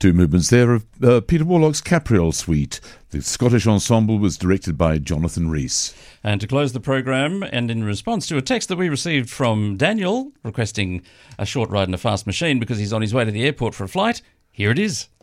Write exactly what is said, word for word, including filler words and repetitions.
Two movements there of uh, Peter Warlock's Capriole Suite. The Scottish ensemble was directed by Jonathan Rhys. And to close the program, and in response to a text that we received from Daniel requesting a short ride in a fast machine because he's on his way to the airport for a flight, here it is.